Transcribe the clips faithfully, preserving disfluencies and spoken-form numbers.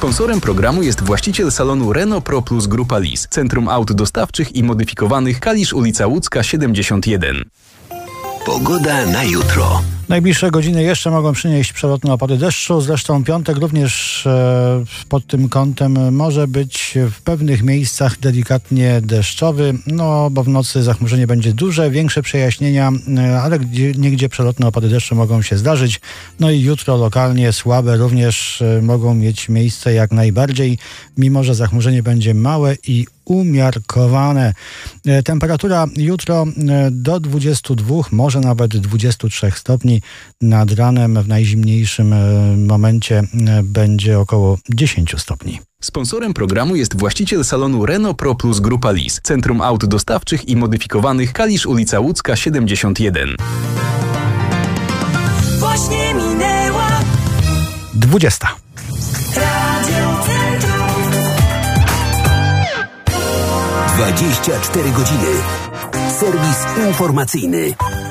Sponsorem programu jest właściciel salonu Renault Pro Plus Grupa Lis, Centrum Aut Dostawczych i Modyfikowanych, Kalisz, ulica Łódzka siedemdziesiąt jeden. Pogoda na jutro. Najbliższe godziny jeszcze mogą przynieść przelotne opady deszczu. Zresztą piątek również e, pod tym kątem może być w pewnych miejscach delikatnie deszczowy, no bo w nocy zachmurzenie będzie duże, większe przejaśnienia, e, ale gdzie, niegdzie przelotne opady deszczu mogą się zdarzyć. No i jutro lokalnie słabe również e, mogą mieć miejsce jak najbardziej, mimo że zachmurzenie będzie małe i umiarkowane. E, temperatura jutro e, do dwudziestu dwóch, może nawet dwudziestu trzech stopni. Nad ranem w najzimniejszym e, momencie e, będzie około dziesięciu stopni. Sponsorem programu jest właściciel salonu Renault Pro Plus Grupa Lis, Centrum Aut Dostawczych i Modyfikowanych, Kalisz, ulica Łódzka siedemdziesiąt jeden. Właśnie minęła dwudziesta. Radio Centrum. dwadzieścia cztery godziny. Serwis informacyjny.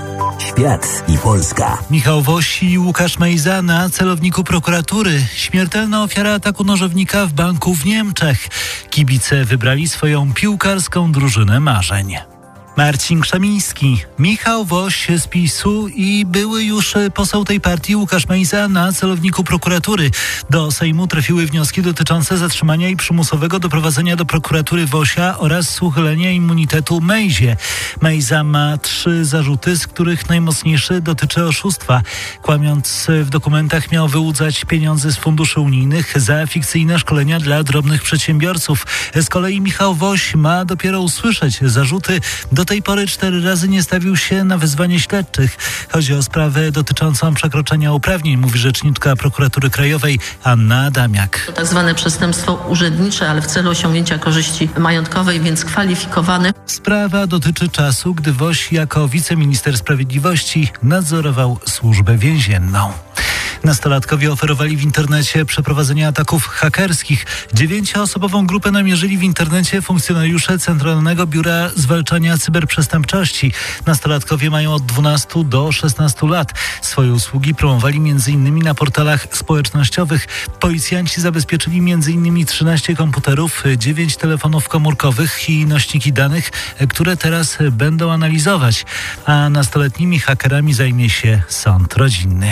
Świat i Polska. Michał Woś i Łukasz Mejza na celowniku prokuratury. Śmiertelna ofiara ataku nożownika w banku w Niemczech. Kibice wybrali swoją piłkarską drużynę marzeń. Marcin Krzemiński, Michał Woś z PiSu i były już poseł tej partii Łukasz Mejza na celowniku prokuratury. Do Sejmu trafiły wnioski dotyczące zatrzymania i przymusowego doprowadzenia do prokuratury Wosia oraz uchylenia immunitetu Mejzie. Mejza ma trzy zarzuty, z których najmocniejszy dotyczy oszustwa. Kłamiąc w dokumentach miał wyłudzać pieniądze z funduszy unijnych za fikcyjne szkolenia dla drobnych przedsiębiorców. Z kolei Michał Woś ma dopiero usłyszeć zarzuty. Do tej pory cztery razy nie stawił się na wezwanie śledczych. Chodzi o sprawę dotyczącą przekroczenia uprawnień, mówi rzeczniczka Prokuratury Krajowej Anna Adamiak. To tak zwane przestępstwo urzędnicze, ale w celu osiągnięcia korzyści majątkowej, więc kwalifikowane. Sprawa dotyczy czasu, gdy Woś jako wiceminister sprawiedliwości nadzorował służbę więzienną. Nastolatkowie oferowali w internecie przeprowadzenie ataków hakerskich. Dziewięcioosobową grupę namierzyli w internecie funkcjonariusze Centralnego Biura Zwalczania Cyberprzestępczości. Nastolatkowie mają od dwunastu do szesnastu lat. Swoje usługi promowali między innymi na portalach społecznościowych. Policjanci zabezpieczyli między innymi trzynaście komputerów, dziewięć telefonów komórkowych i nośniki danych, które teraz będą analizować. A nastoletnimi hakerami zajmie się sąd rodzinny.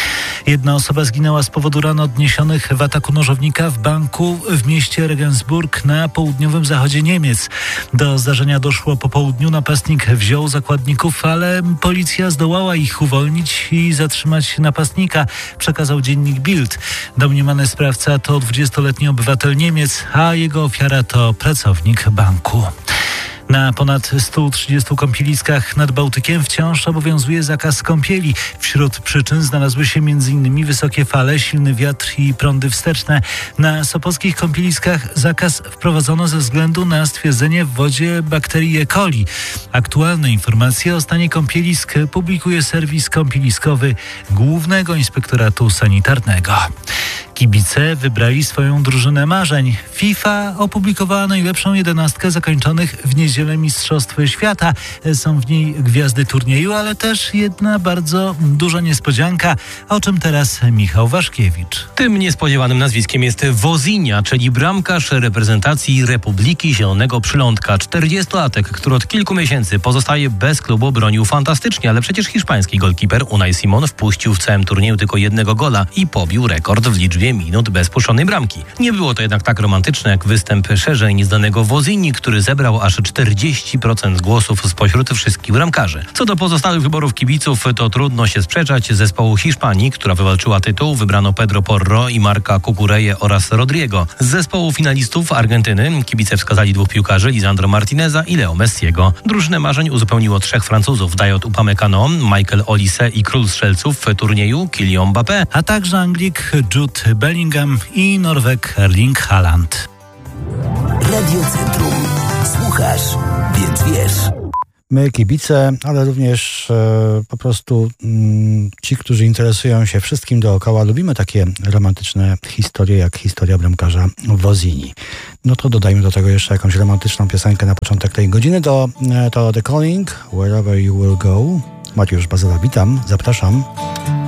Jedna osoba zginęła z powodu ran odniesionych w ataku nożownika w banku w mieście Regensburg na południowym zachodzie Niemiec. Do zdarzenia doszło po południu. Napastnik wziął zakładników, ale policja zdołała ich uwolnić i zatrzymać napastnika, przekazał dziennik Bild. Domniemany sprawca to dwudziestoletni obywatel Niemiec, a jego ofiara to pracownik banku. Na ponad stu trzydziestu kąpieliskach nad Bałtykiem wciąż obowiązuje zakaz kąpieli. Wśród przyczyn znalazły się m.in. wysokie fale, silny wiatr i prądy wsteczne. Na sopockich kąpieliskach zakaz wprowadzono ze względu na stwierdzenie w wodzie bakterii E. coli. Aktualne informacje o stanie kąpielisk publikuje serwis kąpieliskowy Głównego Inspektoratu Sanitarnego. Kibice wybrali swoją drużynę marzeń. FIFA opublikowała najlepszą jedenastkę zakończonych w niedzielę Mistrzostw Świata. Są w niej gwiazdy turnieju, ale też jedna bardzo duża niespodzianka, o czym teraz Michał Waszkiewicz. Tym niespodziewanym nazwiskiem jest Wozinha, czyli bramkarz reprezentacji Republiki Zielonego Przylądka. czterdziestolatek, który od kilku miesięcy pozostaje bez klubu, bronił fantastycznie, ale przecież hiszpański golkiper Unai Simon wpuścił w całym turnieju tylko jednego gola i pobił rekord w liczbie minut bez puszczonej bramki. Nie było to jednak tak romantyczne jak występ szerzej nieznanego Wozinhi, który zebrał aż czterdzieści procent głosów spośród wszystkich bramkarzy. Co do pozostałych wyborów kibiców, to trudno się sprzeczać. Z zespołu Hiszpanii, która wywalczyła tytuł, wybrano Pedro Porro i Marca Cucureję oraz Rodrigo. Z zespołu finalistów Argentyny kibice wskazali dwóch piłkarzy, Lisandro Martineza i Leo Messiego. Drużynę marzeń uzupełniło trzech Francuzów, Dayot Upamecano, Michael Olise i król strzelców w turnieju Kylian Mbappé, a także Anglik Jude Bellingham i Norweg Erling Haaland. Radio Centrum. Słuchasz, więc wiesz. My, kibice, ale również e, po prostu mm, ci, którzy interesują się wszystkim dookoła, lubimy takie romantyczne historie, jak historia bramkarza Wozinhi. No to dodajmy do tego jeszcze jakąś romantyczną piosenkę na początek tej godziny. To, to The Calling, Wherever You Will Go. Mariusz Bazyla, witam, zapraszam.